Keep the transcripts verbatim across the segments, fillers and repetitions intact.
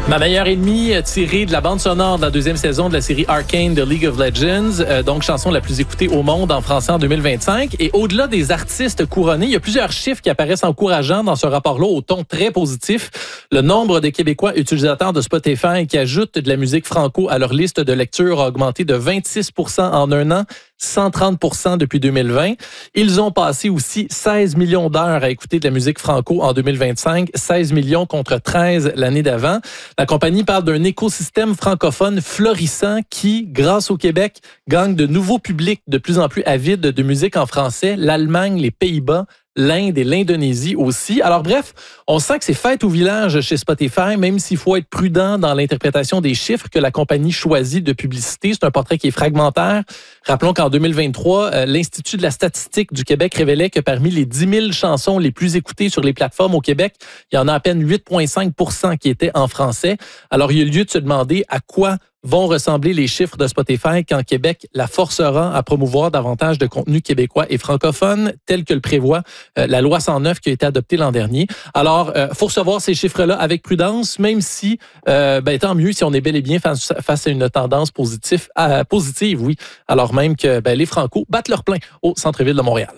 Ma meilleure ennemie, tirée de la bande sonore de la deuxième saison de la série Arcane de League of Legends, euh, donc chanson la plus écoutée au monde en français en deux mille vingt-cinq. Et au-delà des artistes couronnés, il y a plusieurs chiffres qui apparaissent encourageants dans ce rapport-là au ton très positif. Le nombre de Québécois utilisateurs de Spotify qui ajoutent de la musique franco à leur liste de lecture a augmenté de vingt-six pour cent en un an, cent trente pour cent depuis deux mille vingt. Ils ont passé aussi seize millions d'heures à écouter de la musique franco en deux mille vingt-cinq, seize millions contre treize l'année d'avant. La compagnie parle d'un écosystème francophone florissant qui, grâce au Québec, gagne de nouveaux publics de plus en plus avides de musique en français, l'Allemagne, les Pays-Bas, l'Inde et l'Indonésie aussi. Alors bref, on sent que c'est fête au village chez Spotify, même s'il faut être prudent dans l'interprétation des chiffres que la compagnie choisit de publicité. C'est un portrait qui est fragmentaire. Rappelons qu'en deux mille vingt-trois, euh, l'Institut de la statistique du Québec révélait que parmi les dix mille chansons les plus écoutées sur les plateformes au Québec, il y en a à peine huit virgule cinq pour cent qui étaient en français. Alors il y a lieu de se demander à quoi vont ressembler les chiffres de Spotify quand Québec la forcera à promouvoir davantage de contenu québécois et francophone, tel que le prévoit euh, la loi cent neuf qui a été adoptée l'an dernier. Alors, il euh, faut recevoir ces chiffres-là avec prudence, même si, euh, ben, tant mieux si on est bel et bien face, face à une tendance positive, euh, positive, oui, alors même que ben, les Franco battent leur plein au centre-ville de Montréal.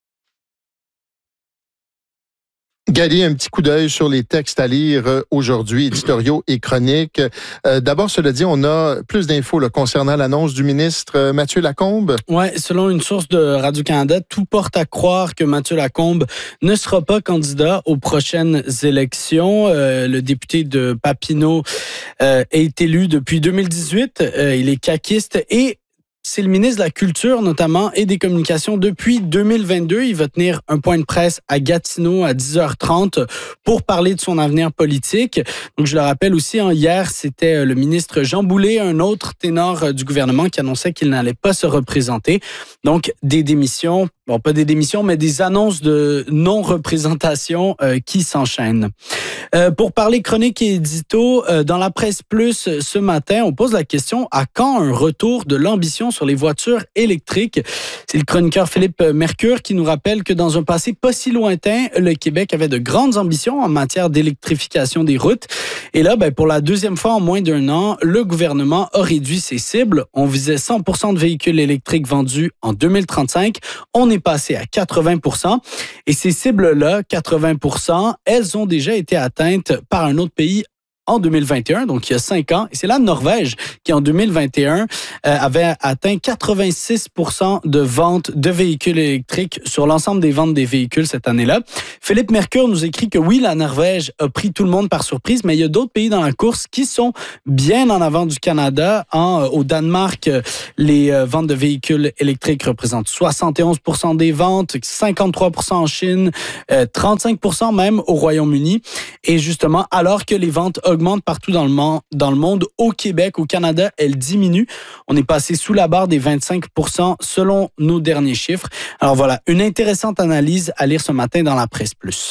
Gali, un petit coup d'œil sur les textes à lire aujourd'hui, éditoriaux et chroniques. Euh, d'abord, cela dit, on a plus d'infos là, concernant l'annonce du ministre Mathieu Lacombe. Oui, selon une source de Radio-Canada, tout porte à croire que Mathieu Lacombe ne sera pas candidat aux prochaines élections. Euh, le député de Papineau euh, est élu depuis deux mille dix-huit. Euh, il est caquiste et c'est le ministre de la Culture, notamment, et des Communications depuis deux mille vingt-deux. Il va tenir un point de presse à Gatineau à dix heures trente pour parler de son avenir politique. Donc, je le rappelle aussi, hein, hier, c'était le ministre Jean Boulet, un autre ténor du gouvernement, qui annonçait qu'il n'allait pas se représenter. Donc, des démissions, bon, pas des démissions, mais des annonces de non-représentation euh, qui s'enchaînent. Euh, pour parler chronique et édito, euh, dans la presse plus ce matin, on pose la question à quand un retour de l'ambition sur les voitures électriques? C'est le chroniqueur Philippe Mercure qui nous rappelle que dans un passé pas si lointain, le Québec avait de grandes ambitions en matière d'électrification des routes. Et là, ben, pour la deuxième fois en moins d'un an, le gouvernement a réduit ses cibles. On visait cent pour cent de véhicules électriques vendus en deux mille trente-cinq. On est passé à quatre-vingts pour cent. Et ces cibles-là, quatre-vingts pour cent, elles ont déjà été atteintes par un autre pays en deux mille vingt et un, donc il y a cinq ans. Et c'est la Norvège qui, en deux mille vingt et un, euh, avait atteint quatre-vingt-six pour cent de ventes de véhicules électriques sur l'ensemble des ventes des véhicules cette année-là. Philippe Mercure nous écrit que oui, la Norvège a pris tout le monde par surprise, mais il y a d'autres pays dans la course qui sont bien en avant du Canada. En, au Danemark, les euh, ventes de véhicules électriques représentent soixante et onze pour cent des ventes, cinquante-trois pour cent en Chine, euh, trente-cinq pour cent même au Royaume-Uni. Et justement, alors que les ventes augmentent partout dans le, monde, dans le monde, au Québec, au Canada, elles diminuent. On est passé sous la barre des vingt-cinq pour cent selon nos derniers chiffres. Alors voilà, une intéressante analyse à lire ce matin dans la Presse Plus.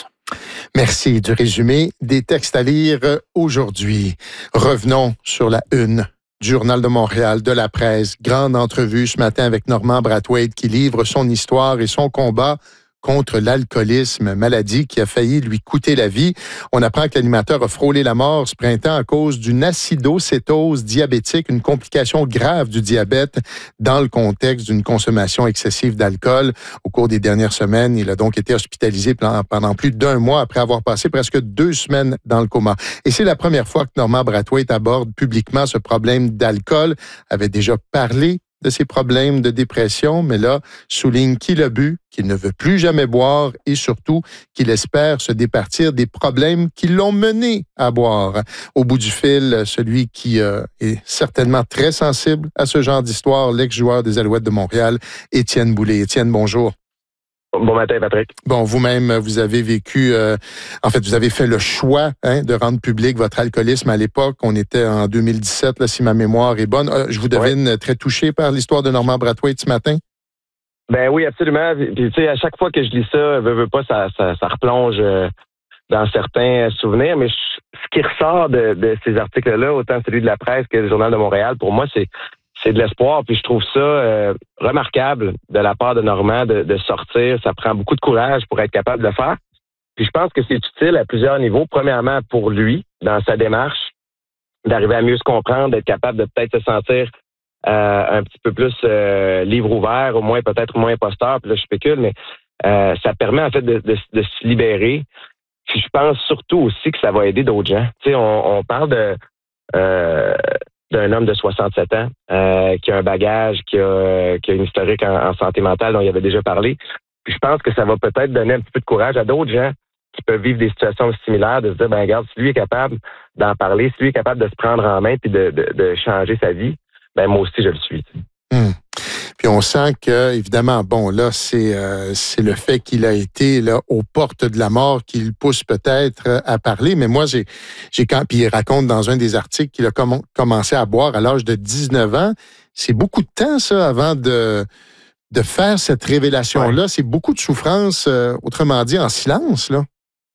Merci du résumé des textes à lire aujourd'hui. Revenons sur la une du Journal de Montréal, de la presse. Grande entrevue ce matin avec Normand Brathwaite qui livre son histoire et son combat contre l'alcoolisme, maladie qui a failli lui coûter la vie. On apprend que l'animateur a frôlé la mort ce printemps à cause d'une acidocétose diabétique, une complication grave du diabète dans le contexte d'une consommation excessive d'alcool. Au cours des dernières semaines, il a donc été hospitalisé pendant plus d'un mois après avoir passé presque deux semaines dans le coma. Et c'est la première fois que Normand Brathwaite aborde publiquement ce problème d'alcool. Avait déjà parlé de ses problèmes de dépression, mais là, souligne qu'il a bu, qu'il ne veut plus jamais boire et surtout qu'il espère se départir des problèmes qui l'ont mené à boire. Au bout du fil, celui qui euh, est certainement très sensible à ce genre d'histoire, l'ex-joueur des Alouettes de Montréal, Étienne Boulay. Étienne, bonjour. Bon matin, Patrick. Bon, vous-même, vous avez vécu, euh, en fait, vous avez fait le choix hein, de rendre public votre alcoolisme à l'époque. On était en deux mille dix-sept, là, si ma mémoire est bonne. Euh, je vous devine ouais. très touché par l'histoire de Normand Brathwaite ce matin. Ben oui, absolument. Puis, tu sais, à chaque fois que je lis ça, veux, veux pas, ça, ça, ça replonge euh, dans certains souvenirs. Mais je, ce qui ressort de, de ces articles-là, autant celui de la presse que le Journal de Montréal, pour moi, c'est c'est de l'espoir. Puis je trouve ça euh, remarquable de la part de Normand de, de sortir. Ça prend beaucoup de courage pour être capable de le faire. Puis je pense que c'est utile à plusieurs niveaux. Premièrement, pour lui, dans sa démarche, d'arriver à mieux se comprendre, d'être capable de peut-être se sentir euh, un petit peu plus euh, livre ouvert, au moins peut-être moins imposteur, puis là je spécule, mais euh, ça permet en fait de, de, de se libérer. Puis je pense surtout aussi que ça va aider d'autres gens. Tu sais, on, on parle de euh, d'un homme de soixante-sept ans euh, qui a un bagage, qui a, qui a une historique en, en santé mentale dont il avait déjà parlé. Puis je pense que ça va peut-être donner un petit peu de courage à d'autres gens qui peuvent vivre des situations similaires, de se dire, ben regarde, si lui est capable d'en parler, si lui est capable de se prendre en main puis de, de, de changer sa vie, ben moi aussi je le suis. Hum. Puis on sent que, évidemment, bon, là, c'est euh, c'est le fait qu'il a été là aux portes de la mort qui le pousse peut-être à parler. Mais moi, j'ai j'ai quand puis il raconte dans un des articles qu'il a com- commencé à boire à l'âge de dix-neuf ans. C'est beaucoup de temps, ça, avant de de faire cette révélation-là. Ouais. C'est beaucoup de souffrance, euh, autrement dit, en silence, là.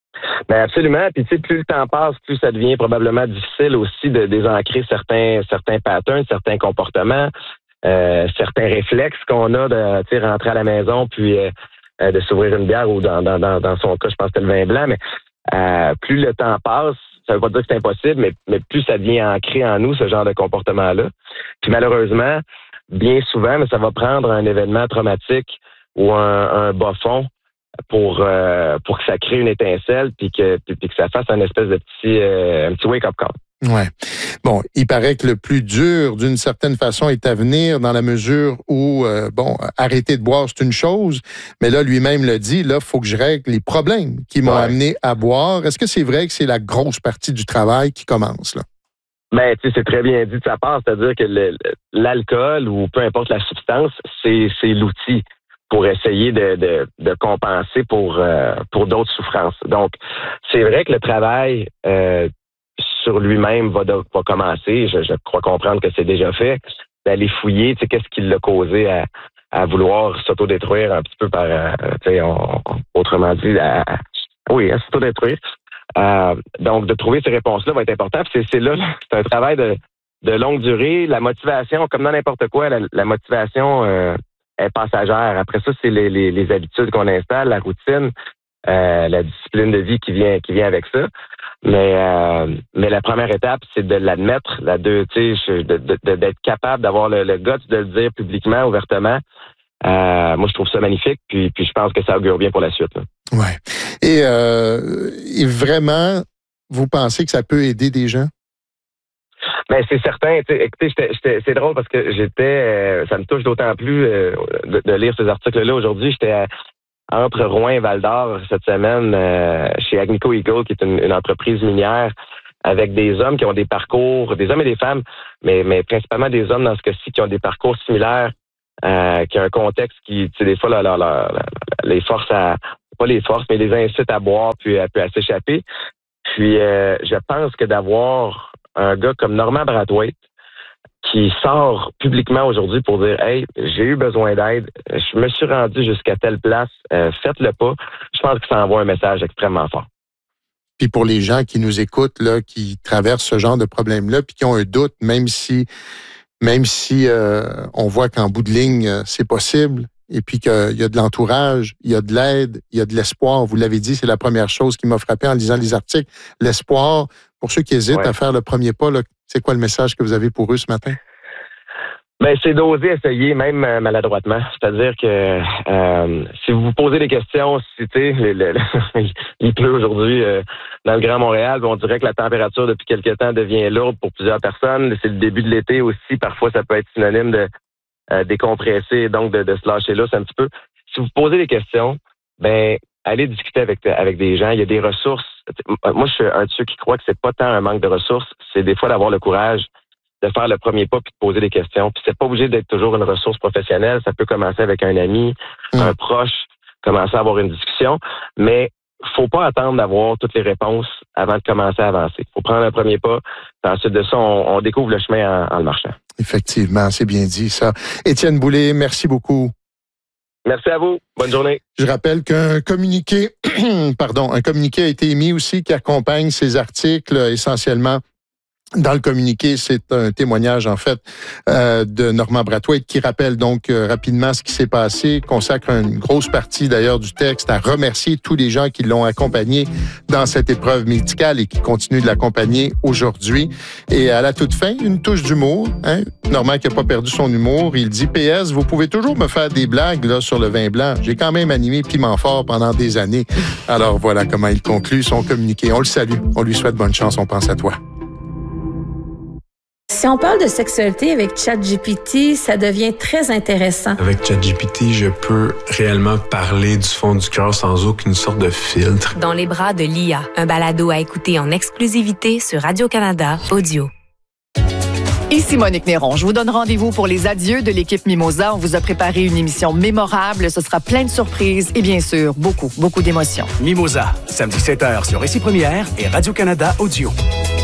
Ben absolument. Puis tu sais, plus le temps passe, plus ça devient probablement difficile aussi de désancrer certains certains patterns, certains comportements. Euh, certains réflexes qu'on a de tu sais, rentrer à la maison puis euh, de s'ouvrir une bière ou dans, dans, dans, dans son cas, je pense que c'était le vin blanc, mais euh, plus le temps passe, ça veut pas dire que c'est impossible, mais, mais plus ça devient ancré en nous, ce genre de comportement-là. Puis malheureusement, bien souvent, mais ça va prendre un événement traumatique ou un, un bas fond pour euh, pour que ça crée une étincelle puis que, puis, puis que ça fasse un espèce de petit, euh, un petit wake-up call. Ouais. Bon, il paraît que le plus dur, d'une certaine façon, est à venir dans la mesure où, euh, bon, arrêter de boire, c'est une chose, mais là, lui-même le dit, là, il faut que je règle les problèmes qui m'ont ouais. amené à boire. Est-ce que c'est vrai que c'est la grosse partie du travail qui commence, là? Ben, tu sais, c'est très bien dit de sa part, c'est-à-dire que le, l'alcool ou peu importe la substance, c'est, c'est l'outil pour essayer de, de, de compenser pour, euh, pour d'autres souffrances. Donc, c'est vrai que le travail euh, sur lui-même va, de, va commencer. Je, je crois comprendre que c'est déjà fait. D'aller fouiller, tu sais, qu'est-ce qui l'a causé à, à vouloir s'autodétruire un petit peu par, euh, tu sais, on, autrement dit, à, oui, à s'autodétruire. Euh, donc, de trouver ces réponses-là va être important. Puis c'est, c'est là, c'est un travail de, de longue durée. La motivation, comme dans n'importe quoi, la, la motivation euh, est passagère. Après ça, c'est les, les, les habitudes qu'on installe, la routine, euh, la discipline de vie qui vient, qui vient avec ça. Mais euh, mais la première étape, c'est de l'admettre, la deux, tu sais, de, de, de, d'être capable d'avoir le, le guts de le dire publiquement, ouvertement. Euh, moi, je trouve ça magnifique, puis puis je pense que ça augure bien pour la suite. Là. Ouais. Et, euh, et vraiment, vous pensez que ça peut aider des gens? Ben c'est certain. Écoutez, j'étais, j'étais, c'est drôle parce que j'étais, euh, ça me touche d'autant plus euh, de, de lire ces articles-là aujourd'hui. J'étais à, entre Rouen et Val-d'Or cette semaine euh, chez Agnico Eagle, qui est une, une entreprise minière, avec des hommes qui ont des parcours, des hommes et des femmes, mais, mais principalement des hommes dans ce cas-ci qui ont des parcours similaires, euh, qui ont un contexte qui, tu sais, des fois, là, là, là, là, les force à, pas les forces, mais les incite à boire puis à, puis à s'échapper. Puis, euh, je pense que d'avoir un gars comme Normand Brathwaite, qui sort publiquement aujourd'hui pour dire « Hey, j'ai eu besoin d'aide, je me suis rendu jusqu'à telle place, euh, faites-le pas », je pense que ça envoie un message extrêmement fort. Puis pour les gens qui nous écoutent, là, qui traversent ce genre de problème-là, puis qui ont un doute, même si même si euh, on voit qu'en bout de ligne, c'est possible, et puis qu'il y a de l'entourage, il y a de l'aide, il y a de l'espoir. Vous l'avez dit, c'est la première chose qui m'a frappé en lisant les articles. L'espoir, pour ceux qui hésitent ouais. à faire le premier pas, là, c'est quoi le message que vous avez pour eux ce matin? Ben, c'est d'oser essayer, même maladroitement. C'est-à-dire que euh, si vous vous posez des questions, si tu sais, il pleut aujourd'hui euh, dans le Grand Montréal, on dirait que la température depuis quelque temps devient lourde pour plusieurs personnes. C'est le début de l'été aussi. Parfois, ça peut être synonyme de euh, décompresser et donc de, de se lâcher là, c'est un petit peu. Si vous posez des questions, ben allez discuter avec avec des gens. Il y a des ressources. Moi, je suis un de ceux qui croit que c'est pas tant un manque de ressources, c'est des fois d'avoir le courage de faire le premier pas puis de poser des questions. Puis c'est pas obligé d'être toujours une ressource professionnelle. Ça peut commencer avec un ami, mmh. un proche, commencer à avoir une discussion. Mais faut pas attendre d'avoir toutes les réponses avant de commencer à avancer. Faut prendre un premier pas. Puis ensuite de ça, on, on découvre le chemin en, en le marchant. Effectivement, c'est bien dit ça. Étienne Boulay, merci beaucoup. Merci à vous. Bonne journée. Je rappelle qu'un communiqué, pardon, un communiqué a été émis aussi qui accompagne ces articles, essentiellement Dans le communiqué, c'est un témoignage, en fait, euh, de Normand Brathwaite qui rappelle donc euh, rapidement ce qui s'est passé, consacre une grosse partie d'ailleurs du texte à remercier tous les gens qui l'ont accompagné dans cette épreuve médicale et qui continuent de l'accompagner aujourd'hui. Et à la toute fin, une touche d'humour. Hein? Normand qui n'a pas perdu son humour, il dit « P S, vous pouvez toujours me faire des blagues là sur le vin blanc. J'ai quand même animé Piment Fort pendant des années. » Alors voilà comment il conclut son communiqué. On le salue, on lui souhaite bonne chance, on pense à toi. Si on parle de sexualité avec ChatGPT, ça devient très intéressant. Avec ChatGPT, je peux réellement parler du fond du cœur sans aucune sorte de filtre. Dans les bras de l'I A, un balado à écouter en exclusivité sur Radio-Canada Audio. Ici Monique Néron. Je vous donne rendez-vous pour les adieux de l'équipe Mimosa. On vous a préparé une émission mémorable. Ce sera plein de surprises et bien sûr, beaucoup, beaucoup d'émotions. Mimosa, samedi sept heures sur Ici Première et Radio-Canada Audio.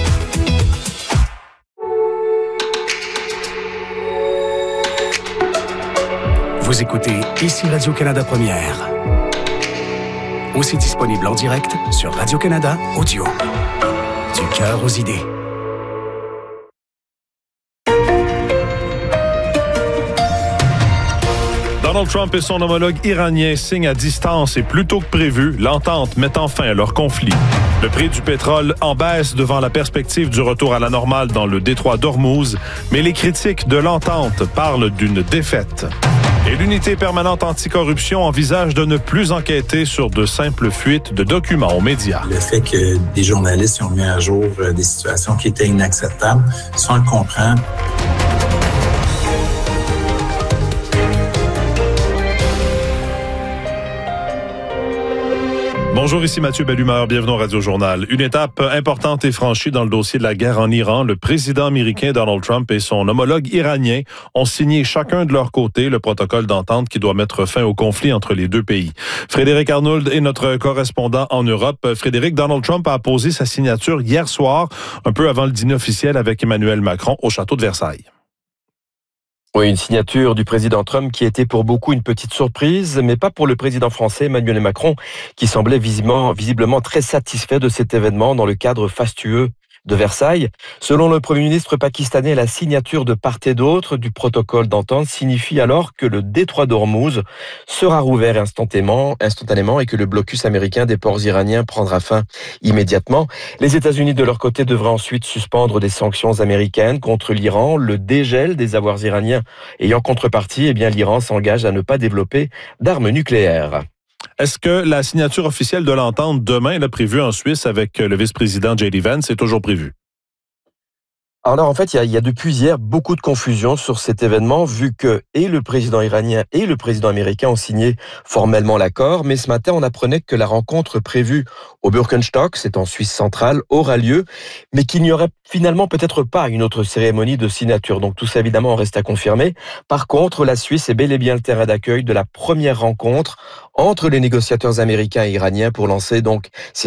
Vous écoutez Ici Radio-Canada Première. Aussi disponible en direct sur Radio-Canada Audio. Du cœur aux idées. Donald Trump et son homologue iranien signent à distance et plus tôt que prévu l'entente mettant fin à leur conflit. Le prix du pétrole en baisse devant la perspective du retour à la normale dans le détroit d'Ormuz, mais les critiques de l'entente parlent d'une défaite. Et l'unité permanente anticorruption envisage de ne plus enquêter sur de simples fuites de documents aux médias. Le fait que des journalistes ont mis à jour des situations qui étaient inacceptables, ça on le comprend. Bonjour, ici Mathieu Bellumeur, bienvenue au Radio-Journal. Une étape importante est franchie dans le dossier de la guerre en Iran. Le président américain Donald Trump et son homologue iranien ont signé chacun de leur côté le protocole d'entente qui doit mettre fin au conflit entre les deux pays. Frédéric Arnould est notre correspondant en Europe. Frédéric, Donald Trump a apposé sa signature hier soir, un peu avant le dîner officiel avec Emmanuel Macron au château de Versailles. Oui, une signature du président Trump qui était pour beaucoup une petite surprise, mais pas pour le président français Emmanuel Macron, qui semblait visiblement, visiblement très satisfait de cet événement dans le cadre fastueux de Versailles. Selon le Premier ministre pakistanais, la signature de part et d'autre du protocole d'entente signifie alors que le détroit d'Ormuz sera rouvert instantanément, instantanément et que le blocus américain des ports iraniens prendra fin immédiatement. Les États-Unis, de leur côté, devraient ensuite suspendre des sanctions américaines contre l'Iran, le dégel des avoirs iraniens ayant contrepartie, eh bien, l'Iran s'engage à ne pas développer d'armes nucléaires. Est-ce que la signature officielle de l'entente demain, là, prévue en Suisse avec le vice-président J D Vance, est toujours prévue? Alors en fait, il y, a, il y a depuis hier beaucoup de confusion sur cet événement, vu que et le président iranien et le président américain ont signé formellement l'accord. Mais ce matin, on apprenait que la rencontre prévue au Birkenstock, c'est en Suisse centrale, aura lieu, mais qu'il n'y aurait finalement peut-être pas une autre cérémonie de signature. Donc tout ça, évidemment, reste à confirmer. Par contre, la Suisse est bel et bien le terrain d'accueil de la première rencontre entre les négociateurs américains et iraniens pour lancer donc ces